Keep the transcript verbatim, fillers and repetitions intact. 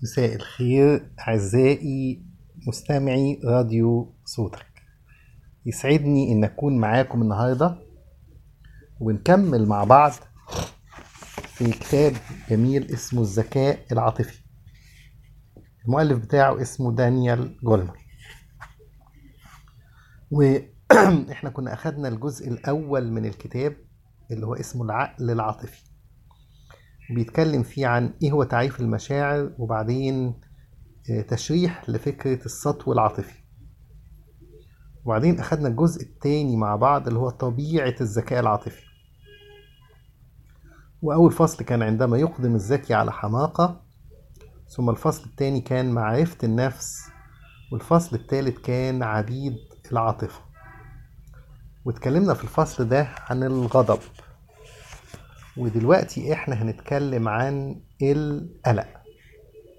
مساء الخير أعزائي مستمعي راديو صوتك. يسعدني إن أكون معاكم النهاردة ونكمل مع بعض في كتاب جميل اسمه الذكاء العاطفي. المؤلف بتاعه اسمه دانيال جولمر، وإحنا كنا أخدنا الجزء الأول من الكتاب اللي هو اسمه العقل العاطفي، بيتكلم فيه عن إيه هو تعريف المشاعر، وبعدين تشريح لفكرة السطو العاطفي. وبعدين أخدنا الجزء التاني مع بعض اللي هو طبيعة الذكاء العاطفي، وأول فصل كان عندما يقدم الذكي على حماقة، ثم الفصل التاني كان معرفة النفس، والفصل التالت كان عبيد العاطفة. واتكلمنا في الفصل ده عن الغضب، ودلوقتي احنا هنتكلم عن القلق.